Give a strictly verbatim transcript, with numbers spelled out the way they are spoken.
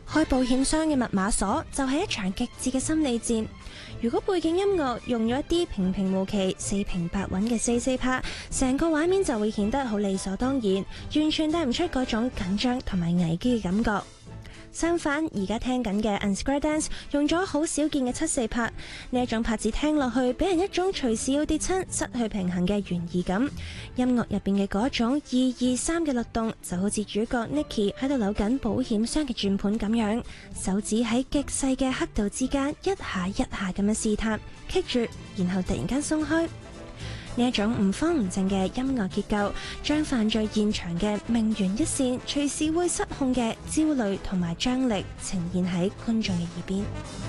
開保險箱嘅密碼鎖就係一場極致嘅心理戰。如果背景音樂用咗一啲平平無奇、四平八穩嘅四四拍，成個畫面就會顯得好理所當然，完全帶唔出嗰種緊張同埋危機嘅感覺。相反，而家聽緊嘅 Unsquared Dance 用咗好少見嘅七四拍，呢一種拍子聽落去俾人一種隨時要跌親、失去平衡嘅懸疑感。音樂入邊嘅嗰種二二三嘅律動，就好似主角 Nicky 喺度扭緊保險箱嘅轉盤咁樣，手指喺極細嘅刻度之間一下一下咁樣試探，棘住，然後突然間鬆開。呢一種唔慌唔靜嘅音樂結構，將犯罪現場嘅命懸一線、隨時會失控嘅焦慮同埋張力呈現喺觀眾嘅耳邊。